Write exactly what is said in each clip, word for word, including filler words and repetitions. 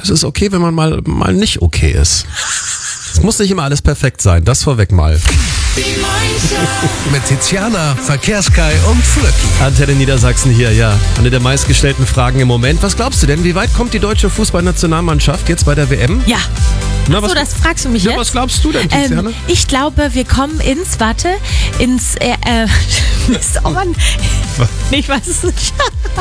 Es ist okay, wenn man mal, mal nicht okay ist. Es muss nicht immer alles perfekt sein, das vorweg mal. Mit Tiziana, Verkehrskai und Flöcki. Antenne Niedersachsen hier, ja. Eine der meistgestellten Fragen im Moment. Was glaubst du denn, wie weit kommt die deutsche Fußballnationalmannschaft jetzt bei der W M? Ja. Na, Ach was, so, das fragst du mich ja, jetzt? was glaubst du denn, Tiziana? Ähm, ich glaube, wir kommen ins, warte, ins, äh, äh, Mist, oh Mann. Ich weiß es nicht.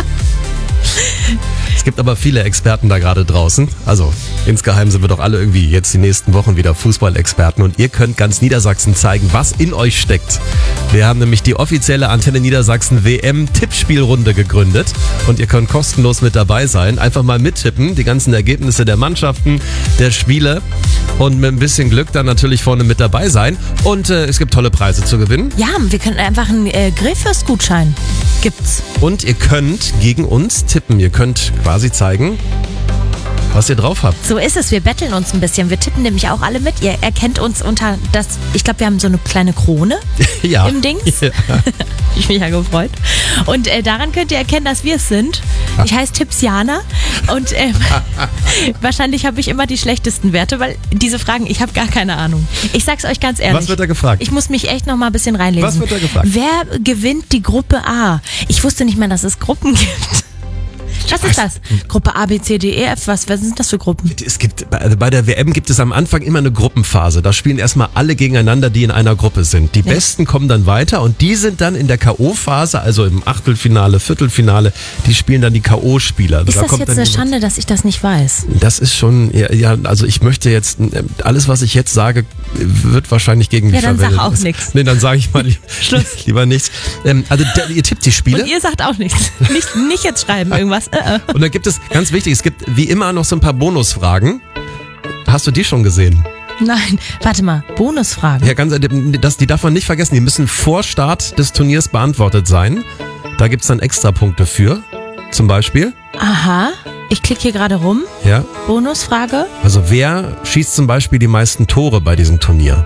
Es gibt aber viele Experten da gerade draußen. Also insgeheim sind wir doch alle irgendwie jetzt die nächsten Wochen wieder Fußballexperten und ihr könnt ganz Niedersachsen zeigen, was in euch steckt. Wir haben nämlich die offizielle Antenne Niedersachsen W M-Tippspielrunde gegründet und ihr könnt kostenlos mit dabei sein. Einfach mal mittippen, die ganzen Ergebnisse der Mannschaften, der Spiele und mit ein bisschen Glück dann natürlich vorne mit dabei sein. Und äh, es gibt tolle Preise zu gewinnen. Ja, wir können einfach einen äh, Grillfürst-Gutschein. Gibt's. Und ihr könnt gegen uns tippen. Ihr könnt quasi zeigen, was ihr drauf habt. So ist es, wir betteln uns ein bisschen. Wir tippen nämlich auch alle mit. Ihr erkennt uns unter das, ich glaube, wir haben so eine kleine Krone Ja. im Dings. Ja. Ich bin ja gefreut. Und äh, daran könnt ihr erkennen, dass wir es sind. Ich heiße Tipsiana und äh, wahrscheinlich habe ich immer die schlechtesten Werte, weil diese Fragen, ich habe gar keine Ahnung. Ich sag's euch ganz ehrlich. Was wird da gefragt? Ich muss mich echt noch mal ein bisschen reinlesen. Was wird da gefragt? Wer gewinnt die Gruppe A? Ich wusste nicht mehr, dass es Gruppen gibt. Was ist das? Gruppe A, B, C, D, E, F, was, was sind das für Gruppen? Es gibt, bei der W M gibt es am Anfang immer eine Gruppenphase. Da spielen erstmal alle gegeneinander, die in einer Gruppe sind. Die Ja. Besten kommen dann weiter und die sind dann in der K O-Phase, also im Achtelfinale, Viertelfinale, die spielen dann die K O-Spieler. Ist da das kommt jetzt dann eine jemand- Schande, dass ich das nicht weiß? Das ist schon, ja, ja, also ich möchte jetzt, alles was ich jetzt sage, wird wahrscheinlich gegen mich Ja, dann sag verwendet. auch nichts. Nee, dann sage ich mal li- Schluss. lieber nichts. Ähm, also da, ihr tippt die Spiele. Und ihr sagt auch nichts. Nicht, nicht jetzt schreiben irgendwas. Äh, äh. Und dann gibt es, ganz wichtig, es gibt wie immer noch so ein paar Bonusfragen. Hast du die schon gesehen? Nein, warte mal. Bonusfragen. Ja, ganz, das, die darf man nicht vergessen. Die müssen vor Start des Turniers beantwortet sein. Da gibt es dann Extrapunkte für. Zum Beispiel. Aha. Ich klicke hier gerade rum. Ja. Bonusfrage. Also wer schießt zum Beispiel die meisten Tore bei diesem Turnier?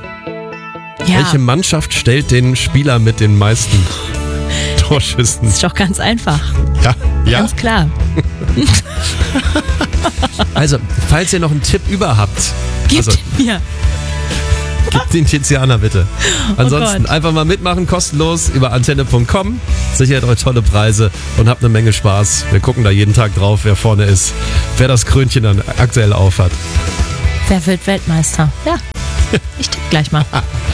Ja. Welche Mannschaft stellt den Spieler mit den meisten Torschüssen? Ist doch ganz einfach. Ja. Ja. Ganz klar. Also, falls ihr noch einen Tipp über habt, Gebt also, mir. gebt den Tiziana bitte. Ansonsten Gott. einfach mal mitmachen, kostenlos über antenne punkt com. Sichert euch tolle Preise und habt eine Menge Spaß. Wir gucken da jeden Tag drauf, wer vorne ist, wer das Krönchen dann aktuell aufhat. Wer wird Weltmeister? Ja. Ich tippe gleich mal.